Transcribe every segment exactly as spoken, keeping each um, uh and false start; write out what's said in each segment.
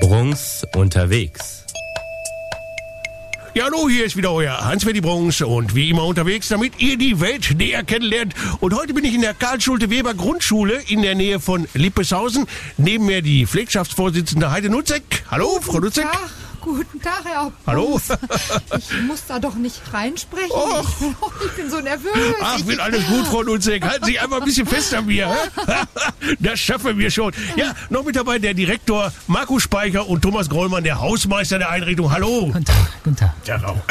Bruns unterwegs. Ja, hallo, hier ist wieder euer Hans-Ferdi Bruns und wie immer unterwegs, damit ihr die Welt näher kennenlernt. Und heute bin ich in der Karl-Schulte-Weber Grundschule in der Nähe von Lippeshausen. Neben mir die Pflegschaftsvorsitzende Heide Nutzek. Hallo, Guten Frau Nutzek. Tag. Guten Tag, Herr Hallo. Ich muss da doch nicht reinsprechen. Och. Ich, ich bin so nervös. Ach, ich, wird alles gut, Frau Nutzek. Halten Sie einfach ein bisschen fest an mir. Das schaffen wir schon. Ja, noch mit dabei der Direktor Markus Speicher und Thomas Grollmann, der Hausmeister der Einrichtung. Hallo. Guten Tag, guten Tag. Ja, auch.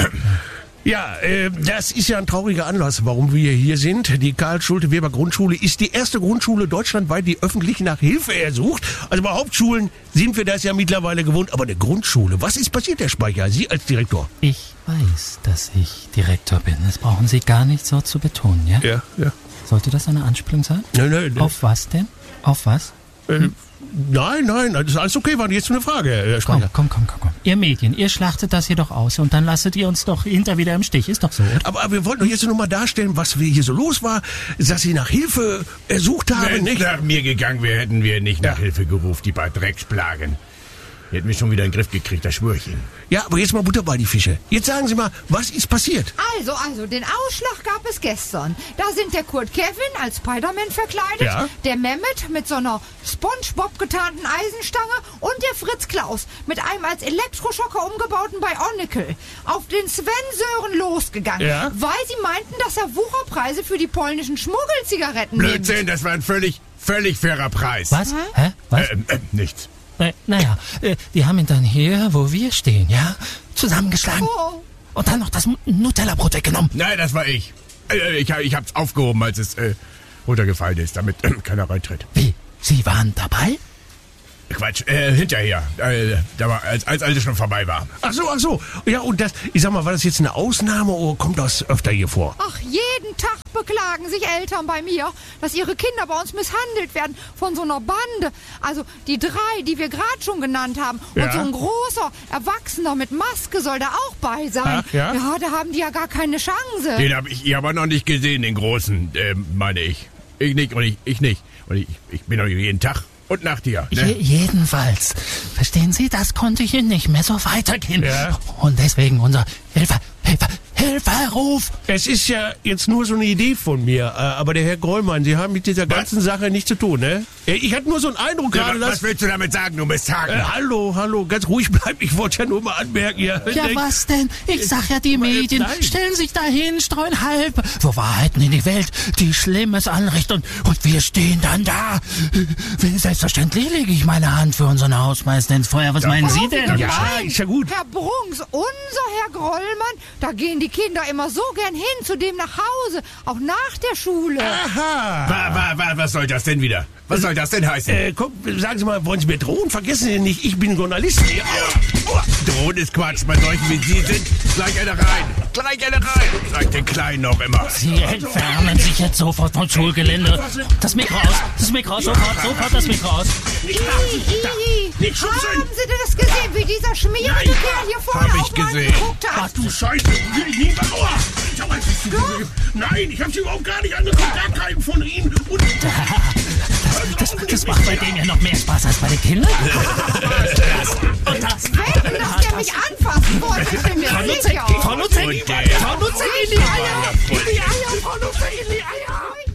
Ja, äh, das ist ja ein trauriger Anlass, warum wir hier sind. Die Karl-Schulte-Weber Grundschule ist die erste Grundschule deutschlandweit, die öffentlich nach Hilfe ersucht. Also bei Hauptschulen sind wir das ja mittlerweile gewohnt, aber eine Grundschule, was ist passiert, Herr Speicher, Sie als Direktor? Ich weiß, dass ich Direktor bin. Das brauchen Sie gar nicht so zu betonen, ja? Ja, ja. Sollte das eine Anspielung sein? Nein, nein, nein. Auf was denn? Auf was? Äh, nein, nein, das ist alles okay, war jetzt nur eine Frage, Herr Komm, Speicher. komm, komm, komm, komm. Ihr Medien, ihr schlachtet das hier doch aus und dann lasst ihr uns doch hinter wieder im Stich. Ist doch so, oder? Aber, aber wir wollten doch jetzt nur mal darstellen, was wir hier so los war, dass Sie nach Hilfe ersucht haben, Wenn es nicht? nach mir gegangen wäre, hätten wir nicht nach Ja. Hilfe gerufen, die paar Drecksplagen. Die hätten wir schon wieder in den Griff gekriegt, das schwör ich Ihnen. Ja, aber jetzt mal Butter bei die Fische. Jetzt sagen Sie mal, was ist passiert? Also, also, den Ausschlag gab es gestern. Da sind der Kurt Kevin als Spider-Man verkleidet, Ja. der Mehmet mit so einer Spongebob getarnten Eisenstange und der Fritz Klaus mit einem als Elektroschocker umgebauten Bionicle auf den Sven Sören losgegangen, Ja. weil sie meinten, dass er Wucherpreise für die polnischen Schmuggelzigaretten nimmt. Blödsinn, das war ein völlig, völlig fairer Preis. Was? Hä? Was? Äh, äh, nichts. Äh, naja, äh, die haben ihn dann hier, wo wir stehen, ja, zusammengeschlagen. Oh. Und dann noch das Nutella-Brot weggenommen. Nein, das war ich. Äh, ich, ich hab's aufgehoben, als es äh, runtergefallen ist, damit äh, keiner reintritt. Wie? Sie waren dabei? Quatsch, äh, hinterher. Äh, da war, als, als alles schon vorbei war. Ach so, ach so. Ja, und das, ich sag mal, war das jetzt eine Ausnahme oder kommt das öfter hier vor? Ach, jeden Tag beklagen sich Eltern bei mir, dass ihre Kinder bei uns misshandelt werden von so einer Bande. Also die drei, die wir gerade schon genannt haben. Und Ja. so ein großer Erwachsener mit Maske soll da auch bei sein. Ach, ja? Ja, da haben die ja gar keine Chance. Den habe ich aber noch nicht gesehen, den großen, äh, meine ich. Ich nicht und ich, ich nicht. Und ich, ich bin doch jeden Tag und Nacht hier. Je Ne? jedenfalls. Verstehen Sie, das konnte hier nicht mehr so weitergehen. Ja. Und deswegen unser Hilfe, Hilfe, Hilferuf. Es ist ja jetzt nur so eine Idee von mir, äh, aber der Herr Grollmann, Sie haben mit dieser ganzen Sache nichts zu tun, ne? Äh, Ich hatte nur so einen Eindruck Ja, gerade, was, dass... was willst du damit sagen, du Misthaken? Äh, hallo, hallo, ganz ruhig bleiben, ich wollte ja nur mal anmerken, ja. Ja, Denk- was denn? Ich sag ja, die Medien nein. stellen sich dahin, streuen halb, wo Wahrheiten in die Welt, die Schlimmes anrichten und, und wir stehen dann da. Selbstverständlich lege ich meine Hand für unseren Hausmeister ins Feuer. Was meinen Sie denn? Ja, ist ja gut. Herr Bruns, unser Herr Grollmann, da gehen die Kinder immer so gern hin zu dem nach Hause, auch nach der Schule. Aha. Wa, wa, wa, was soll das denn wieder? Was soll das denn heißen? Äh, komm, sagen Sie mal, wollen Sie mir drohen? Vergessen Sie nicht, ich bin Journalist hier. Oh. Drohen ist Quatsch. Bei solchen wie Sie sind, gleich eine rein. Gleich eine rein. Sagt den Kleinen noch immer. Sie entfernen sich jetzt sofort vom Schulgelände. Das Mikro aus, das Mikro aus, sofort, sofort das Mikro aus. Ih, ih, Nicht schubsen. haben Sie denn das gesehen, wie dieser schmierige Nein, Kerl hier vorne hab ich auf meinen gesehen. geguckt hat? Ach du Scheiße, will ich nie mal. Aua. Schau mal, siehst du, Nein, ich hab Sie überhaupt gar nicht angeguckt, gar keinen von Ihnen. Und Das, das macht bei denen ja noch mehr Spaß als bei den Kindern. Und das. Wetten, dass der mich anfassen wollte. Ich bin mir Frau Nutzek, sicher. Frau Nutzek, Und der- Frau Nutzek, In die Eier, in die Eier, Frau Nutzek, in die Eier.